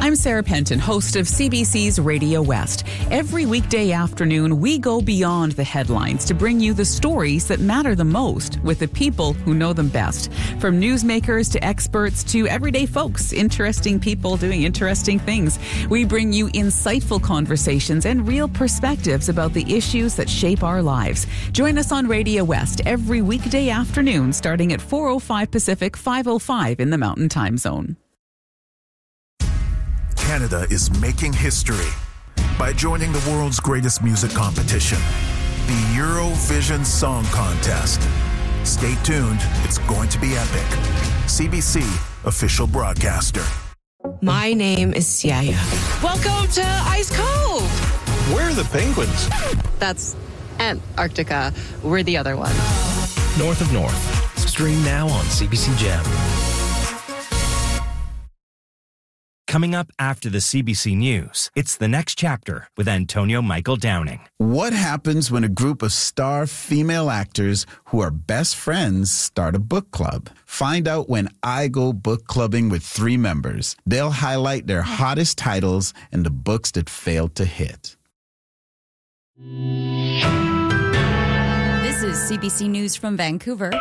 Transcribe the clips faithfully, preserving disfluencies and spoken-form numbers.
I'm Sarah Penton, host of C B C's Radio West. Every weekday afternoon, we go beyond the headlines to bring you the stories that matter the most with the people who know them best. From newsmakers to experts to everyday folks, interesting people doing interesting things. We bring you insightful conversations and real perspectives about the issues that shape our lives. Join us on Radio West every weekday afternoon starting at four oh five Pacific, five oh five in the Mountain Time Zone. Canada is making history by joining the world's greatest music competition, the Eurovision Song Contest. Stay tuned, it's going to be epic. C B C official broadcaster. My name is Siaya. Welcome to Ice Cove. Where are the penguins? That's Antarctica. We're the other one. North of North. Stream now on C B C Gem. Coming up after the C B C News, it's The Next Chapter with Antonio Michael Downing. What happens when a group of star female actors who are best friends start a book club? Find out when I go book clubbing with three members. They'll highlight their hottest titles and the books that failed to hit. This is C B C News from Vancouver.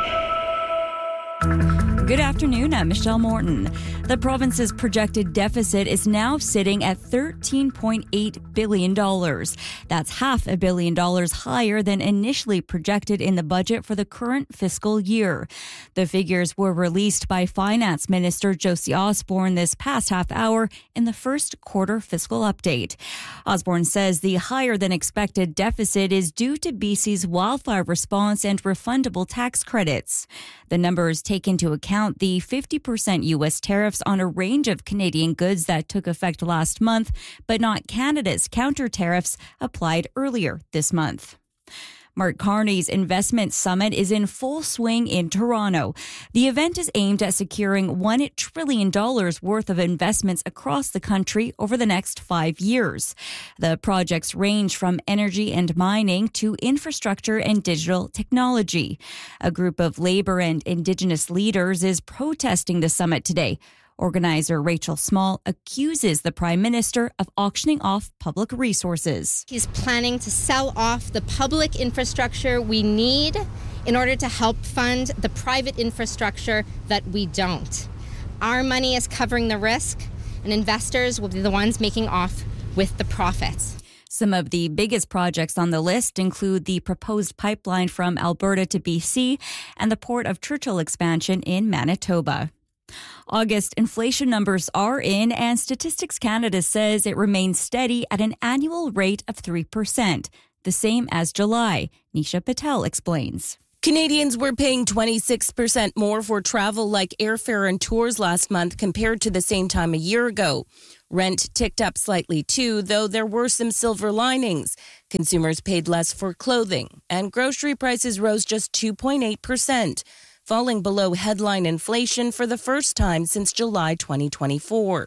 Good afternoon, I'm Michelle Morton. The province's projected deficit is now sitting at thirteen point eight billion dollars. That's half a billion dollars higher than initially projected in the budget for the current fiscal year. The figures were released by Finance Minister Josie Osborne this past half hour in the first quarter fiscal update. Osborne says the higher than expected deficit is due to B C's wildfire response and refundable tax credits. The numbers take into account the fifty percent U S tariffs on a range of Canadian goods that took effect last month, but not Canada's counter tariffs applied earlier this month. Mark Carney's Investment Summit is in full swing in Toronto. The event is aimed at securing one trillion dollars worth of investments across the country over the next five years. The projects range from energy and mining to infrastructure and digital technology. A group of Labour and Indigenous leaders is protesting the summit today. Organizer Rachel Small accuses the Prime Minister of auctioning off public resources. He's planning to sell off the public infrastructure we need in order to help fund the private infrastructure that we don't. Our money is covering the risk, and investors will be the ones making off with the profits. Some of the biggest projects on the list include the proposed pipeline from Alberta to B C and the Port of Churchill expansion in Manitoba. August inflation numbers are in, and Statistics Canada says it remains steady at an annual rate of three percent, the same as July. Nisha Patel explains. Canadians were paying twenty-six percent more for travel like airfare and tours last month compared to the same time a year ago. Rent ticked up slightly too, though there were some silver linings. Consumers paid less for clothing, and grocery prices rose just two point eight percent. Falling below headline inflation for the first time since July twenty twenty-four.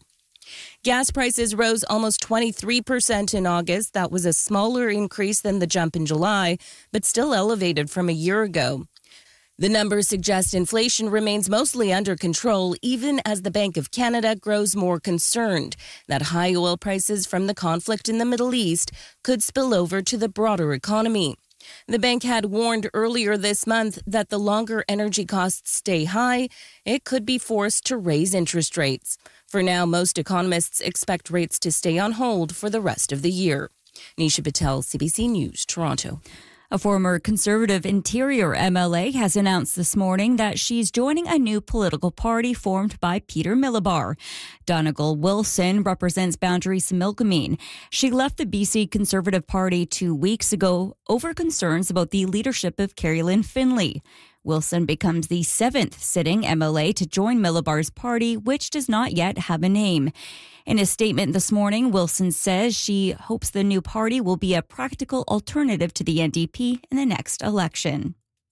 Gas prices rose almost twenty-three percent in August. That was a smaller increase than the jump in July, but still elevated from a year ago. The numbers suggest inflation remains mostly under control, even as the Bank of Canada grows more concerned that high oil prices from the conflict in the Middle East could spill over to the broader economy. The bank had warned earlier this month that the longer energy costs stay high, it could be forced to raise interest rates. For now, most economists expect rates to stay on hold for the rest of the year. Nisha Patel, C B C News, Toronto. A former Conservative Interior M L A has announced this morning that she's joining a new political party formed by Peter Millibar. Donegal Wilson represents Boundary-Similkameen. She left the B C Conservative Party two weeks ago over concerns about the leadership of Kerry-Lynne Finlay. Wilson becomes the seventh sitting M L A to join Millibar's party, which does not yet have a name. In a statement this morning, Wilson says she hopes the new party will be a practical alternative to the N D P in the next election.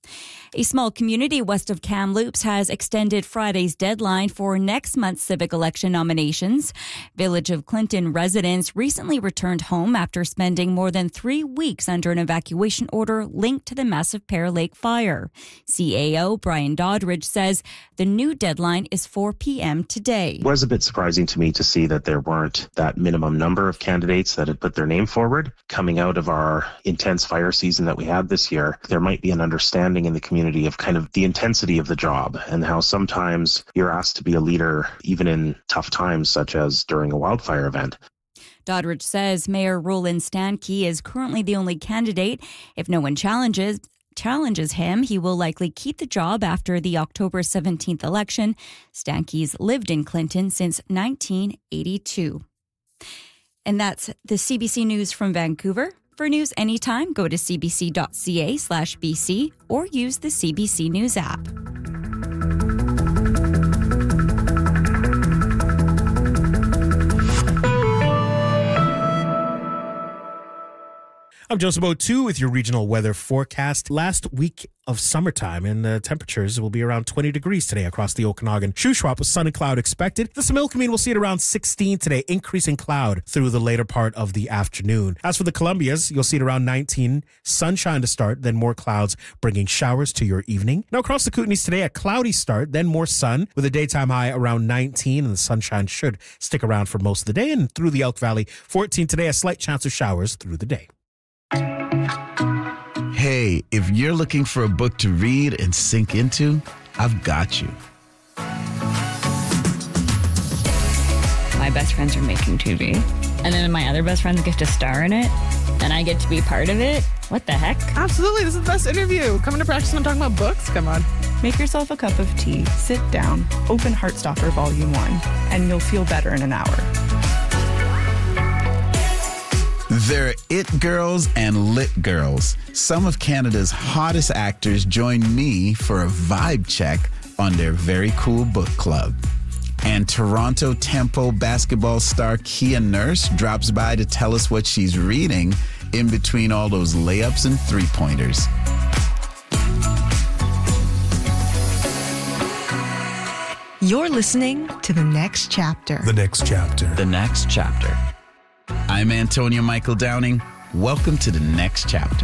A small community west of Kamloops has extended Friday's deadline for next month's civic election nominations. Village of Clinton residents recently returned home after spending more than three weeks under an evacuation order linked to the massive Pear Lake fire. C A O Brian Doddridge says the new deadline is four p.m. today. It was a bit surprising to me to see that there weren't that minimum number of candidates that had put their name forward. Coming out of our intense fire season that we had this year, there might be an understanding in the community of kind of the intensity of the job and how sometimes you're asked to be a leader even in tough times, such as during a wildfire event. Doddridge says Mayor Roland Stankey is currently the only candidate. If no one challenges challenges him, he will likely keep the job after the October seventeenth election. Stankey's lived in Clinton since nineteen eighty-two. And that's the C B C News from Vancouver. For news anytime, go to cbc.ca slash BC or use the C B C News app. I'm Joseph O'Toole with your regional weather forecast. Last week of summertime, and the temperatures will be around twenty degrees today across the Okanagan. Shuswap with sun and cloud expected. The Similkameen will see it around sixteen today, increasing cloud through the later part of the afternoon. As for the Columbias, you'll see it around nineteen, sunshine to start, then more clouds bringing showers to your evening. Now across the Kootenays today, a cloudy start, then more sun with a daytime high around nineteen, and the sunshine should stick around for most of the day. And through the Elk Valley, fourteen today, a slight chance of showers through the day. Hey, if you're looking for a book to read and sink into, I've got you. My best friends are making T V, and then my other best friends get to star in it, and I get to be part of it. What the heck? Absolutely, this is the best interview. Coming to practice and talking about books, come on. Make yourself a cup of tea, sit down, open Heartstopper Volume one, and you'll feel better in an hour. They're It Girls and Lit Girls. Some of Canada's hottest actors join me for a vibe check on their very cool book club. And Toronto Tempo basketball star Kia Nurse drops by to tell us what she's reading in between all those layups and three-pointers. You're listening to The Next Chapter. The Next Chapter. The Next Chapter. I'm Antonio Michael Downing. Welcome to The Next Chapter.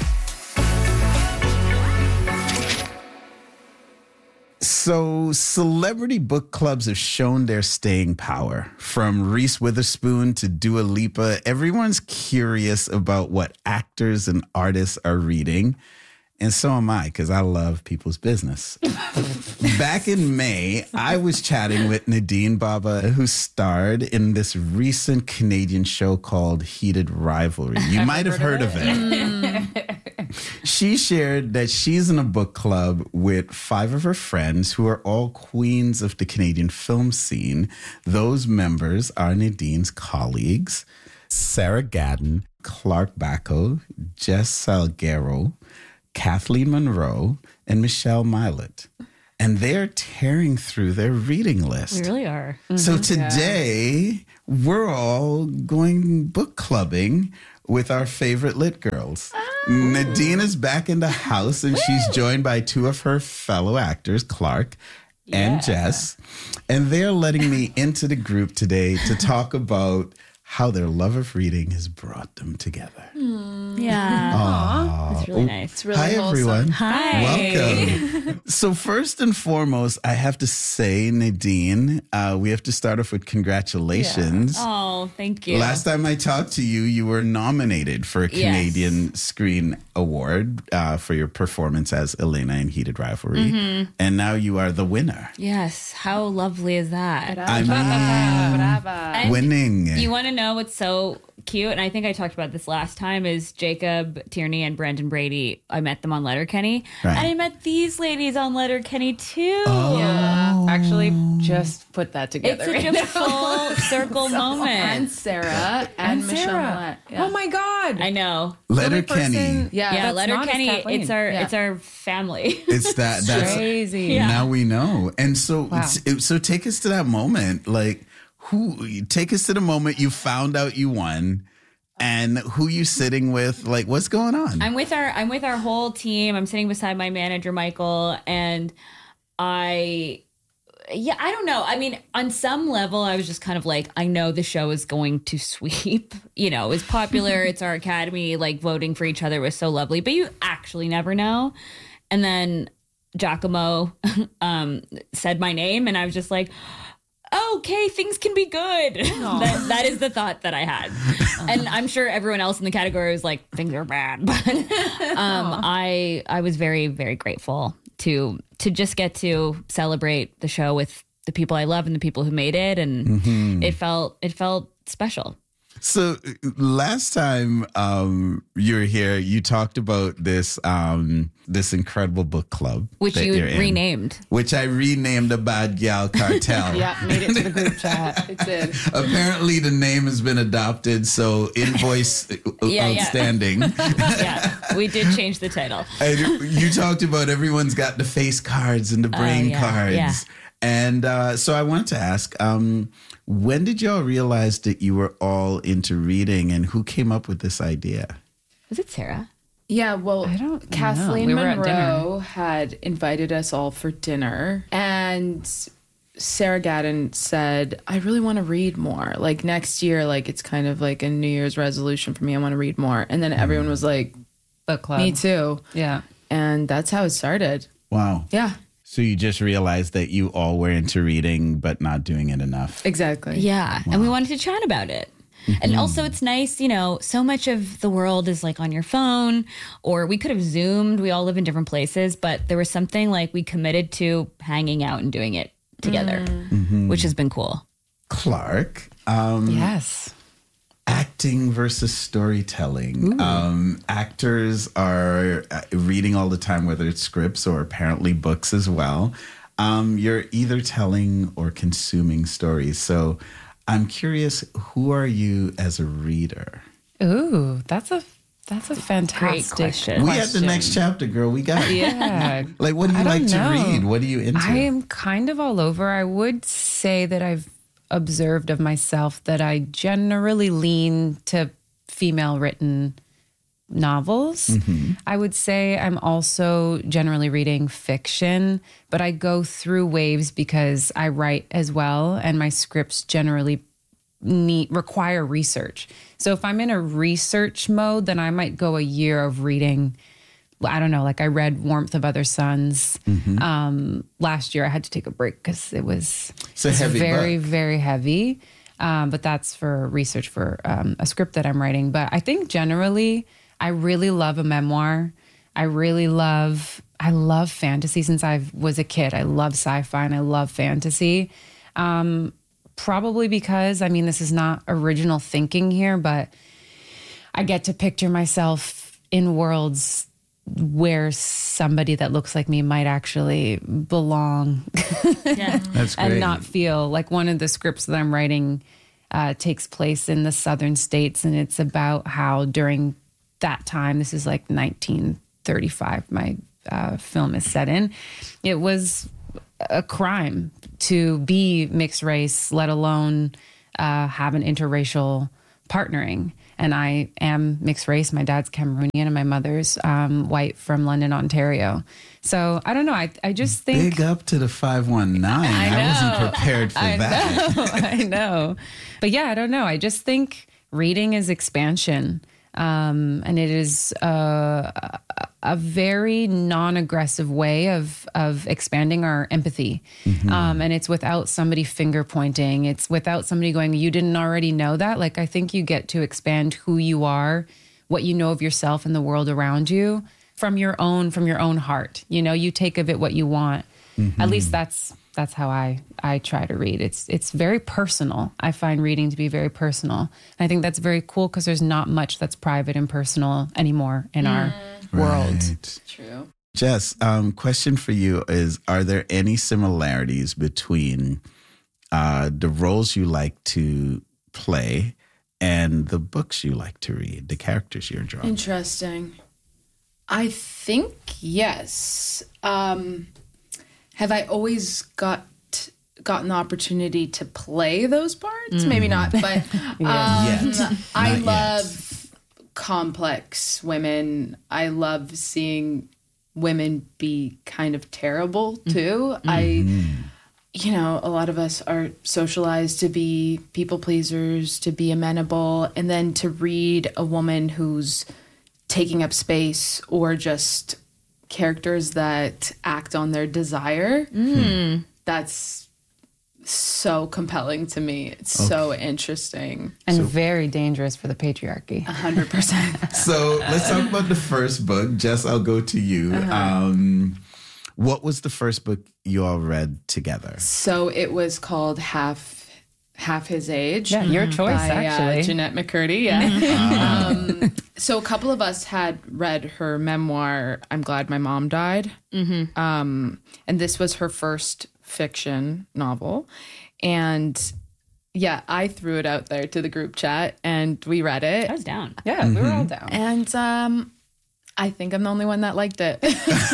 So, celebrity book clubs have shown their staying power. From Reese Witherspoon to Dua Lipa, everyone's curious about what actors and artists are reading. And so am I, because I love people's business. Back in May, I was chatting with Nadine Baba, who starred in this recent Canadian show called Heated Rivalry. You might have heard of it. it. She shared that she's in a book club with five of her friends who are all queens of the Canadian film scene. Those members are Nadine's colleagues, Sarah Gadden, Clark Bacco, Jess Salguero, Kathleen Monroe, and Michelle Milet. And they're tearing through their reading list. We really are. Mm-hmm. So today, yeah. we're all going book clubbing with our favorite lit girls. Oh. Nadine is back in the house, and Woo. she's joined by two of her fellow actors, Clark yeah. and Jess. And they're letting me into the group today to talk about how their love of reading has brought them together. Mm. Yeah. Aww. That's really nice. It's really Hi, wholesome. everyone. Hi. Welcome. So first and foremost, I have to say, Nadine, uh, we have to start off with congratulations. Yeah. Oh, thank you. Last time I talked to you, you were nominated for a Canadian yes. Screen Award uh, for your performance as Elena in Heated Rivalry. Mm-hmm. And now you are the winner. Yes. How lovely is that? I mean, winning. You want to know what's so cute, and I think I talked about this last time, is Jacob Tierney and Brandon Brady. I met them on Letterkenny, right. and I met these ladies on Letterkenny too. Oh. Yeah, actually, just put that together. It's such a full circle so, moment. And Sarah and, and Michelle Millette. Yeah. Oh my God! I know. Letterkenny. Yeah, yeah Letterkenny. It's our yeah. it's our family. It's that. That's crazy. Yeah. Now we know. And so, wow. so take us to that moment, like. Who take us to the moment you found out you won, And who you sitting with? Like, what's going on? I'm with our I'm with our whole team. I'm sitting beside my manager, Michael, and I yeah, I don't know. I mean, on some level, I was just kind of like, I know the show is going to sweep. You know, it's popular. It's our academy. Like, voting for each other was so lovely. But you actually never know. And then Giacomo um, said my name, and I was just like, okay, things can be good. that, that is the thought that I had. And I'm sure everyone else in the category was like, things are bad. But um, I I was very, very grateful to to just get to celebrate the show with the people I love and the people who made it. And mm-hmm. it felt it felt special. So last time um, you were here, you talked about this um, this incredible book club. Which you renamed. In, which I renamed the Bad Gal Cartel. Yeah, made it to the group chat. It did. Apparently the name has been adopted, so invoice yeah, outstanding. Yeah. yeah, we did change the title. And you talked about everyone's got the face cards and the brain uh, yeah, cards. Yeah. And uh, so I wanted to ask, um, when did y'all realize that you were all into reading, and who came up with this idea? Was it Sarah? Yeah, well, I don't Kathleen we Monroe had invited us all for dinner, and Sarah Gadden said, I really want to read more. Like next year, like it's kind of like a New Year's resolution for me. I want to read more. And then everyone was like, book club. Me too. Yeah. And that's how it started. Wow. Yeah. So you just realized that you all were into reading, but not doing it enough. Exactly. Yeah. Wow. And we wanted to chat about it. Mm-hmm. And also it's nice, you know, so much of the world is like on your phone, or we could have Zoomed. We all live in different places, but there was something like we committed to hanging out and doing it together, mm-hmm. which has been cool. Clark. Um, yes. Acting versus storytelling. Um, actors are reading all the time, whether it's scripts or apparently books as well. Um, you're either telling or consuming stories. So I'm curious, who are you as a reader? Ooh, that's a that's a fantastic question. We had the next chapter, girl. We got it. Yeah. Like, what do you like know. to read? What are you into? I am kind of all over. I would say that I've observed of myself that I generally lean to female written novels. Mm-hmm. I would say I'm also generally reading fiction, but I go through waves because I write as well, and my scripts generally need require research. So if I'm in a research mode, then I might go a year of reading. I don't know, like I read Warmth of Other Suns. Mm-hmm. Um, last year I had to take a break because it was, it's a heavy very, book. very heavy. Um, but that's for research for um, a script that I'm writing. But I think generally I really love a memoir. I really love, I love fantasy since I was a kid. I love sci-fi and I love fantasy. Um, probably because, I mean, this is not original thinking here, but I get to picture myself in worlds where somebody that looks like me might actually belong. Yeah. That's great. And not feel like one of the scripts that I'm writing uh, takes place in the southern states. And it's about how during that time, this is like nineteen thirty-five, my uh, film is set in, it was a crime to be mixed race, let alone uh, have an interracial partnering. And I am mixed race. My dad's Cameroonian and my mother's um, white from London, Ontario. So I don't know. I I just think... Big up to the five one nine. I, I wasn't prepared for I that. Know, I know. But yeah, I don't know. I just think reading is expansion. Um, and it is a, a very non-aggressive way of of expanding our empathy. Mm-hmm. Um, and it's without somebody finger pointing. It's without somebody going, you didn't already know that. Like, I think you get to expand who you are, what you know of yourself and the world around you from your own, from your own heart. You know, you take of it what you want. Mm-hmm. At least that's that's how I, I try to read. It's it's very personal. I find reading to be very personal. And I think that's very cool because there's not much that's private and personal anymore in mm. our world. Right. True. Jess, um, question for you is, are there any similarities between uh, the roles you like to play and the books you like to read, the characters you're drawing? Interesting. I think yes. Um, have I always got gotten the opportunity to play those parts. Mm-hmm. Maybe not, but um, Yet. I Not love yet. complex women. I love seeing women be kind of terrible too. Mm-hmm. I, you know, a lot of us are socialized to be people pleasers, to be amenable, and then to read a woman who's taking up space or just characters that act on their desire. Mm. That's so compelling to me. It's okay. So interesting. And So- very dangerous for the patriarchy. A hundred percent. So let's talk about the first book. Jess, I'll go to you. Uh-huh. Um, what was the first book you all read together? So it was called Half Half His Age. Yeah, your choice, by, actually. Uh, Jeanette McCurdy, yeah. um, so a couple of us had read her memoir, I'm Glad My Mom Died. Mm-hmm. Um, and this was her first fiction novel. And yeah, I threw it out there to the group chat and we read it. I was down. Yeah, we were all down. And um, I think I'm the only one that liked it.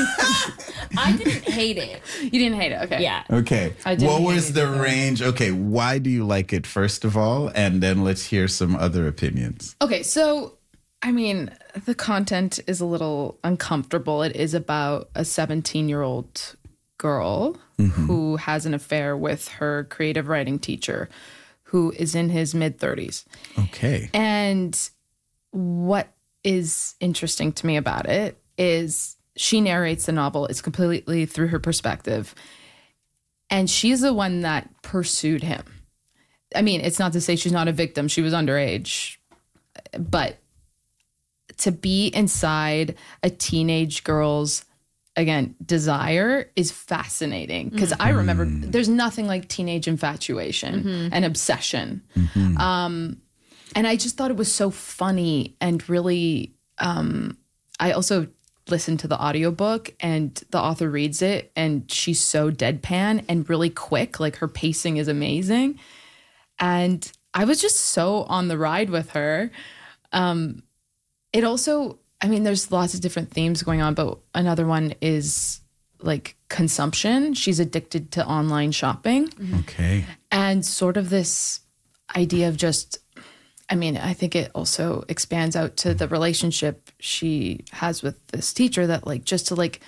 I didn't hate it. You didn't hate it, okay. Yeah. Okay. I didn't What hate was it the either. range? Okay, why do you like it, first of all? And then let's hear some other opinions. Okay, so I mean, the content is a little uncomfortable. It is about a seventeen-year-old girl Mm-hmm. who has an affair with her creative writing teacher who is in his mid-thirties. Okay. And what is interesting to me about it is she narrates the novel. It's completely through her perspective. And she's the one that pursued him. I mean, it's not to say she's not a victim. She was underage. But to be inside a teenage girl's, again, desire is fascinating. Because I remember there's nothing like teenage infatuation Mm-hmm. and obsession. Um, and I just thought it was so funny and really, um, I also listened to the audiobook and the author reads it and she's so deadpan and really quick. Like her pacing is amazing. And I was just so on the ride with her. Um, it also, I mean, there's lots of different themes going on, but another one is like consumption. She's addicted to online shopping. Okay. And sort of this idea of just, I mean, I think it also expands out to the relationship she has with this teacher that like just to like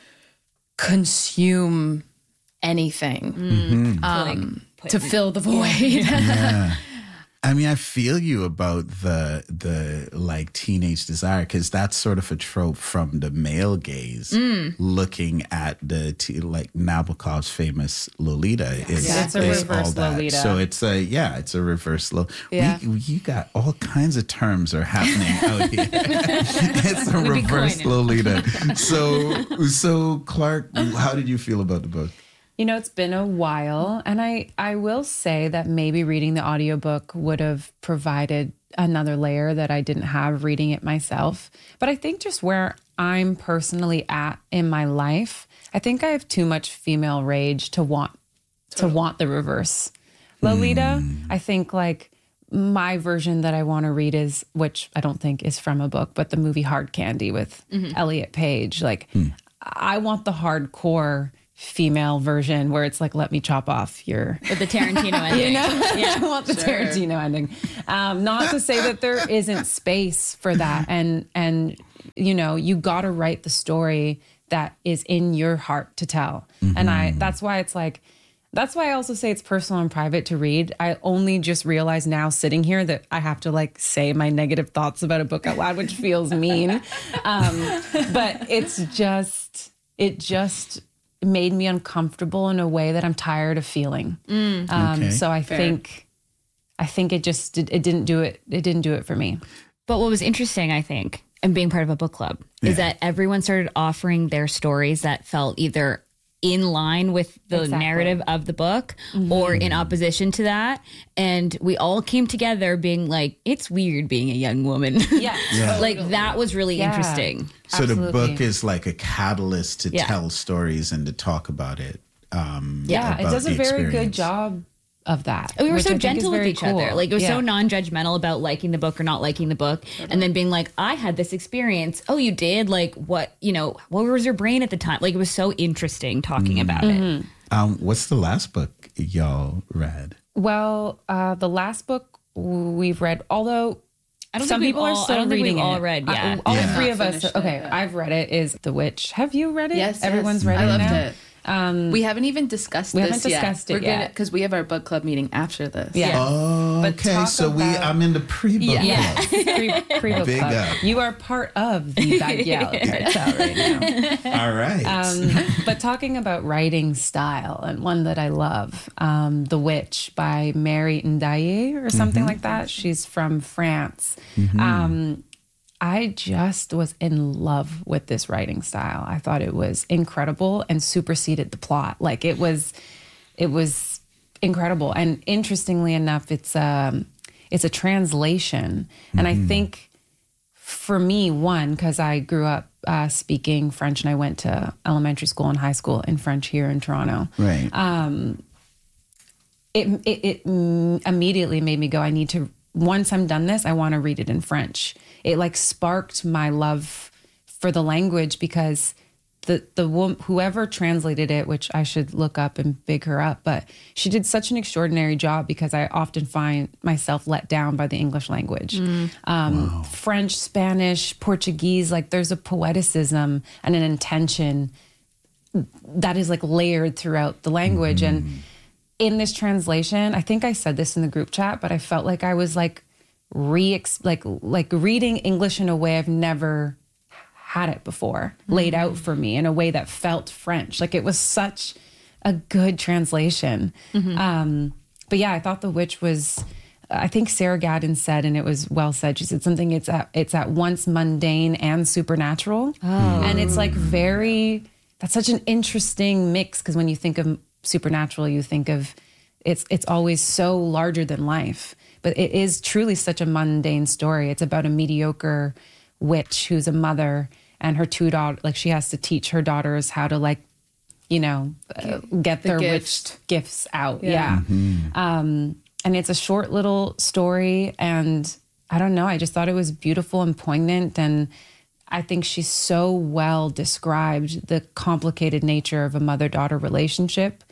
consume anything Mm-hmm. um, to fill the void. Yeah. I mean, I feel you about the the like teenage desire because that's sort of a trope from the male gaze, Mm. looking at the t- like Nabokov's famous Lolita. Is, Yeah, it's a is reverse all that. Lolita. So it's a yeah, it's a reverse Lolita. Yeah. We, you got all kinds of terms are happening out here. It's a We be reverse coining. Lolita. So so Clark, how did you feel about the book? You know, it's been a while, and I, I will say that maybe reading the audiobook would have provided another layer that I didn't have reading it myself. But I think just where I'm personally at in my life, I think I have too much female rage to want to want the reverse. Lolita, I think like my version that I want to read is, which I don't think is from a book, but the movie Hard Candy with Elliot Page. Like, I want the hardcore female version where it's like, let me chop off your, With the Tarantino ending. you know, Yeah. I want the Tarantino ending. Um, not to say that there isn't space for that, and and you know, you got to write the story that is in your heart to tell. And I, that's why it's like, that's why I also say it's personal and private to read. I only just realize now sitting here that I have to like say my negative thoughts about a book out loud, which feels mean. Um, but it's just, it just made me uncomfortable in a way that I'm tired of feeling. Um, Okay. so I Fair. think, I think it just, it, it didn't do it. It didn't do it for me. But what was interesting, I think, and being part of a book club, Yeah. is that everyone started offering their stories that felt either in line with the Exactly. narrative of the book or in opposition to that. And we all came together being like, it's weird being a young woman. Yeah. Yeah. Like that was really Yeah. interesting. So the Absolutely. book is like a catalyst to Yeah. tell stories and to talk about it. Um, Yeah. It about does a the very good experience. job of that. We were which I so think is gentle with very each cool. other. Like it was so Yeah. non-judgmental about liking the book or not liking the book. And then being like, I had this experience. Oh, you did? Like what, you know, what was your brain at the time? Like it was so interesting talking about it. Um, what's the last book y'all read? Well, uh, the last book we've read, although I don't some think people we've are all- still I don't think reading we've all it. read, yeah. I- all Yeah. three of us. Finished it, Okay, yeah. I've read it. Is The Witch? Have you read it? Yes, Everyone's yes. read I it loved now? it. Um, We haven't even discussed we this haven't discussed yet. it yet. Because we have our book club meeting after this. Yeah. Oh, But okay. talk So we, about- I'm in the pre-book. Yeah. club. Yes. Pre, pre-book Big club. up. You are part of the backyard cartel right now. All right. Um, but talking about writing style, and one that I love, um, The Witch by Mary Ndaye or something Mm-hmm. like that. She's from France. Um, I just was in love with this writing style. I thought it was incredible and superseded the plot. Like it was, it was incredible. And interestingly enough, it's um, it's a translation, and I think for me, one, because I grew up uh, speaking French, and I went to elementary school and high school in French here in Toronto. Right. Um, it it, it mm, immediately made me go, I need to. Once I'm done this, I want to read it in French. It like sparked my love for the language, because the the wom- whoever translated it, which I should look up and big her up, but she did such an extraordinary job, because I often find myself let down by the English language. Um, French, Spanish, Portuguese, like there's a poeticism and an intention that is like layered throughout the language. And in this translation, I think I said this in the group chat, but I felt like I was like re like like reading English in a way I've never had it before, laid out for me in a way that felt French. Like it was such a good translation. Um, but yeah, I thought The Witch was, I think Sarah Gadon said, and it was well said, she said something, it's at, it's at once mundane and supernatural. And it's like very, that's such an interesting mix, because when you think of supernatural, you think of, it's it's always so larger than life. But it is truly such a mundane story. It's about a mediocre witch who's a mother, and her two daughters, like she has to teach her daughters how to like, you know, uh, get The their gifts. witched gifts out. Yeah. Yeah. Um, and it's a short little story, and I don't know, I just thought it was beautiful and poignant, and I think she so well described the complicated nature of a mother-daughter relationship.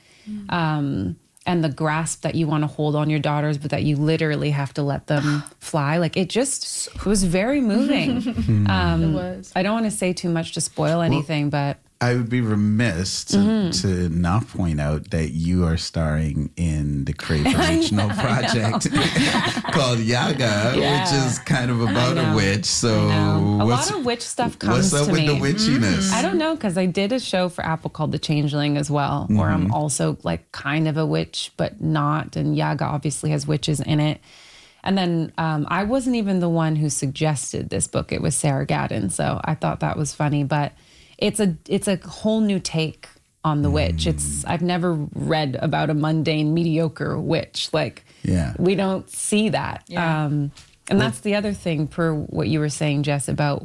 Um, and the grasp that you want to hold on your daughters, but that you literally have to let them fly. Like it just, it was very moving. Um, It was. I don't want to say too much to spoil anything, but I would be remiss to, Mhm. to not point out that you are starring in the Crave Original project called Yaga, Yeah. which is kind of about I a know. witch. So a what's, lot of witch stuff comes what's up to with me. the witchiness? I don't know, because I did a show for Apple called The Changeling as well, where I'm Mhm. also like kind of a witch, but not. And Yaga obviously has witches in it. And then um, I wasn't even the one who suggested this book. It was Sarah Gadon. So I thought that was funny. But it's a it's a whole new take on the witch. It's I've never read about a mundane, mediocre witch. Like Yeah. we don't see that. Yeah. Um, and that's the other thing, per what you were saying, Jess, about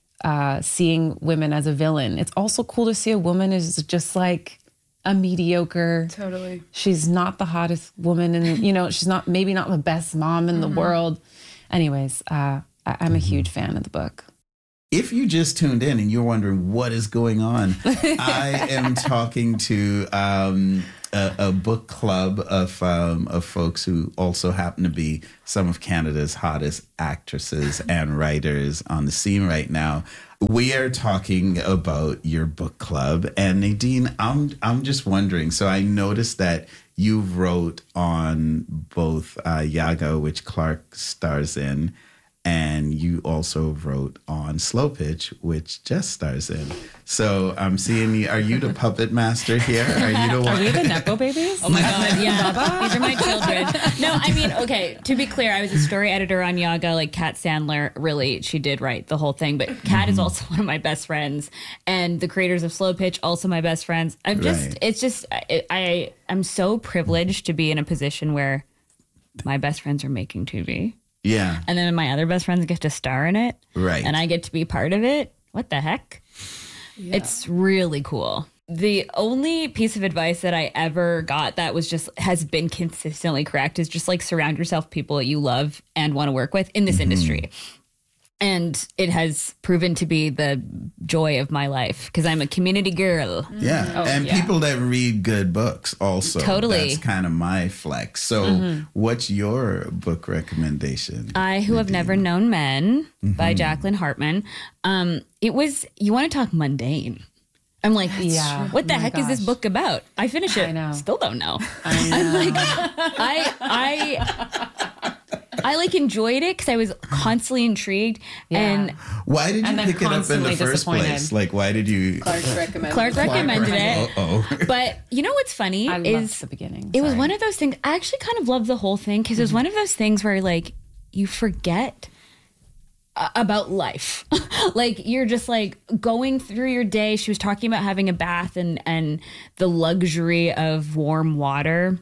uh, seeing women as a villain. It's also cool to see a woman as just like a mediocre. Totally. She's not the hottest woman, and you know, she's not maybe not the best mom in the Mhm. world. Anyways, uh, I, I'm a huge fan of the book. If you just tuned in and you're wondering what is going on, I am talking to um, a, a book club of um, of folks who also happen to be some of Canada's hottest actresses and writers on the scene right now. We are talking about your book club, and Nadine, I'm I'm just wondering. So I noticed that you wrote on both uh, Yaga, which Clark stars in, and you also wrote on Slow Pitch, which Jess stars in. So I'm seeing you. Are you the puppet master here? Are you the one? Are we the Nepo babies? Oh my God, yeah. These are my children. No, I mean, okay, to be clear, I was a story editor on Yaga. Like, Kat Sandler, really, she did write the whole thing. But Kat is also one of my best friends. And the creators of Slow Pitch, also my best friends. I'm just, Right. it's just, I, I, I'm so privileged to be in a position where my best friends are making T V. Yeah. And then my other best friends get to star in it. Right. And I get to be part of it. What the heck? It's really cool. The only piece of advice that I ever got that was just has been consistently correct is just like surround yourself with people that you love and want to work with in this industry. And it has proven to be the joy of my life because I'm a community girl. Yeah. Oh, and yeah. people that read good books also. Totally. That's kind of my flex. So Mhm. what's your book recommendation? I Who Have Never Known Men by Jacqueline Hartman. Um, it was, you want to talk mundane. I'm like, Yeah. what the Oh my heck is this gosh. book about? I finish it. I know. Still don't know. I know. I'm like, I, I, I like enjoyed it because I was constantly intrigued. And Why did you And then pick it up in the constantly first disappointed. place? Like, why did you? Clark recommended Clark recommended it. Oh, But you know what's funny I is loved the beginning. it was Sorry. one of those things. I actually kind of loved the whole thing because it was one of those things where like you forget uh, about life. Like you're just like going through your day. She was talking about having a bath and and the luxury of warm water.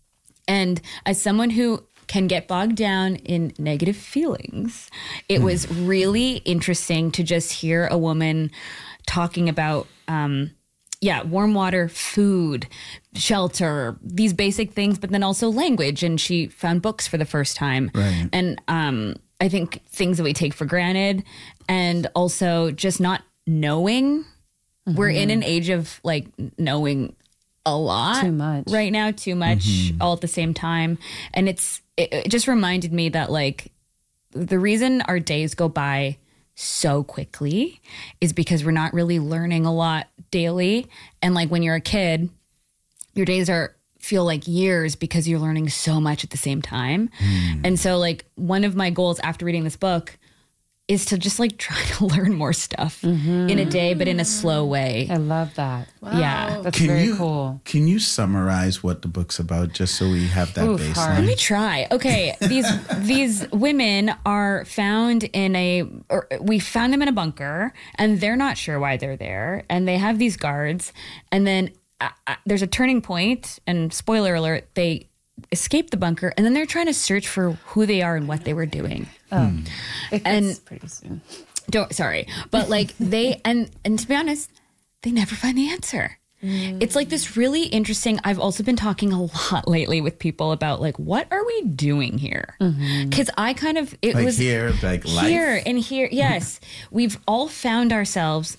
And as someone who can get bogged down in negative feelings, it was really interesting to just hear a woman talking about um yeah, warm water, food, shelter, these basic things, but then also language. And she found books for the first time. Right. And um, I think things that we take for granted and also just not knowing. We're in an age of like knowing a lot. Too much. Right now, too much all at the same time. And it's, it, it just reminded me that like the reason our days go by so quickly is because we're not really learning a lot daily. And like when you're a kid, your days are feel like years because you're learning so much at the same time. And so like one of my goals after reading this book is to just like try to learn more stuff in a day, but in a slow way. I love that. Yeah. That's Can very you, cool. Can you summarize what the book's about just so we have that Oof, baseline? hard. Let me try. Okay, these these women are found in a, or we found them in a bunker, and they're not sure why they're there, and they have these guards, and then uh, uh, there's a turning point, and spoiler alert, they escape the bunker, and then they're trying to search for who they are and what they were doing. Oh, it And- gets pretty soon. Don't sorry, but like they and and to be honest, they never find the answer. It's like this really interesting. I've also been talking a lot lately with people about like what are we doing here? Because I kind of it Like was here, like life? here and here. Yes, we've all found ourselves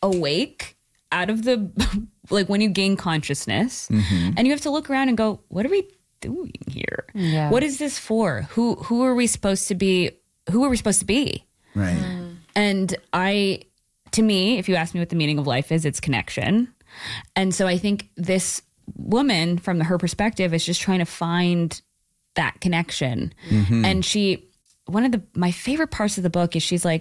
awake out of the like when you gain consciousness, Mm-hmm. and you have to look around and go, what are we doing here? Yeah. What is this for? Who who are we supposed to be? Who are we supposed to be? Right. And I, to me, if you ask me what the meaning of life is, it's connection. And so I think this woman, from her perspective, is just trying to find that connection. And she, one of the my favorite parts of the book is she's like,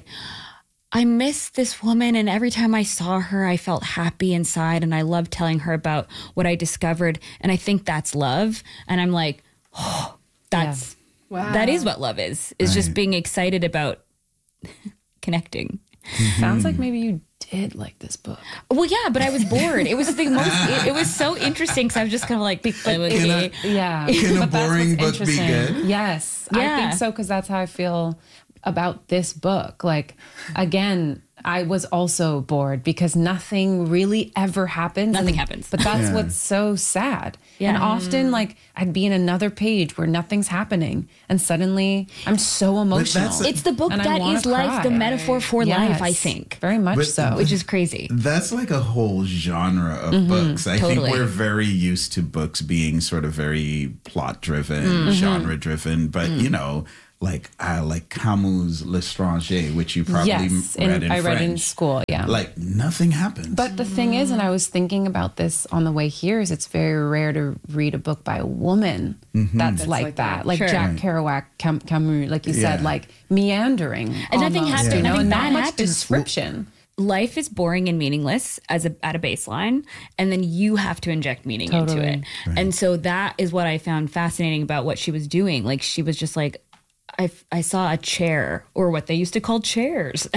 I miss this woman, and every time I saw her, I felt happy inside, and I loved telling her about what I discovered, and I think that's love. And I'm like, oh, that's Wow. that is what love is. Is just Right. being excited about connecting. Sounds like maybe you did like this book. Well, yeah, but I was bored. It was the most. It, it was so interesting because I was just kind of like, But okay. it- yeah. Can a But that's boring what's book be interesting. good? Yes. I Yeah. think so, because that's how I feel about this book. Like, again, I was also bored because nothing really ever happens. Nothing And- happens. But that's Yeah. what's so sad. Yeah. And often, like, I'd be in another page where nothing's happening, and suddenly I'm so emotional. that's a- It's the book And I that wanna is life, the cry. metaphor for life, I Yes, think, Very much But- so. which is crazy. That's like a whole genre of books. I totally. think we're very used to books being sort of very plot driven, Mm-hmm. genre driven, but Mm. you know, like I like Camus' L'Étranger, which you probably yes. read and in I read French. in school. Yeah. Like nothing happens. But the thing is, and I was thinking about this on the way here, is it's very rare to read a book by a woman that's, like, like that. that. Like Sure. Jack Right. Kerouac, Cam- Camus, like you said, Yeah. like meandering. And nothing almost, happens- you know, nothing and bad not much happens. description. Life is boring and meaningless as a at a baseline, and then you have to inject meaning into Totally. it. And so that is what I found fascinating about what she was doing. Like she was just like, I, I saw a chair, or what they used to call chairs.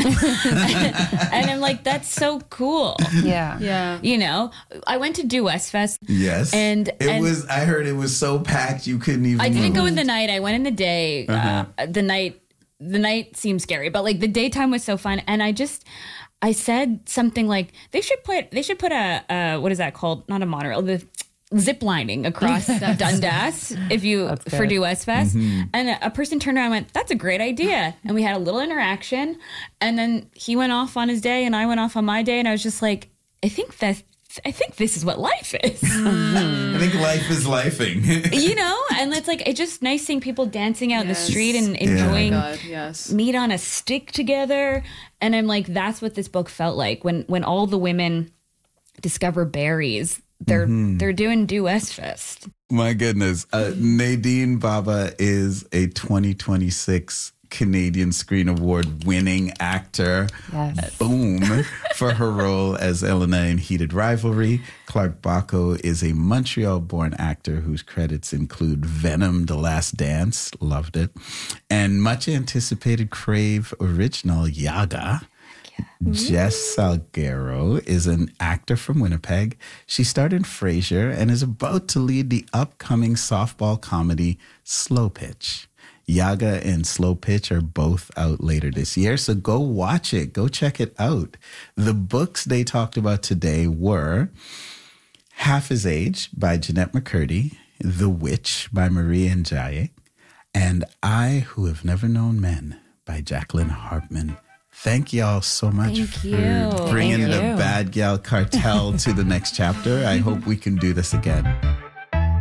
And I'm like, that's so cool. Yeah. Yeah. You know, I went to Do West Fest. yes, And- it and- was. I heard it was so packed you couldn't even. I didn't move. go in the night. I went in the day. Uh-huh. Uh, the night, the night seemed scary, but like the daytime was so fun. And I just, I said something like they should put, they should put a, uh, what is that called? Not a monorail. The zip lining across Dundas if you for Do West Fest. Mm-hmm. And a, a person turned around and went, that's a great idea. And we had a little interaction. And then he went off on his day and I went off on my day. And I was just like, I think that I think this is what life is. I think life is lifing. You know? And it's like, it's just nice seeing people dancing out yes. in the street and enjoying yeah. oh God, yes. meat on a stick together. And I'm like, that's what this book felt like. When when all the women discover berries, they're mm-hmm. they're doing Do West Fest. My goodness. Uh, Nadine Baba is a twenty twenty-six Canadian Screen Award winning actor. Yes. Boom. For her role as Elena in Heated Rivalry. Clark Bacco is a Montreal-born actor whose credits include Venom, The Last Dance, loved it, and much anticipated Crave original Yaga. Jess Salguero is an actor from Winnipeg. She starred in Frasier and is about to lead the upcoming softball comedy Slow Pitch. Yaga and Slow Pitch are both out later this year, so go watch it. Go check it out. The books they talked about today were Half His Age by Jeanette McCurdy, The Witch by Maria Njaye, and I Who Have Never Known Men by Jacqueline Harpman. Thank y'all so much Thank for you. bringing Thank the you. Bad Gal Cartel to the next chapter. I hope we can do this again.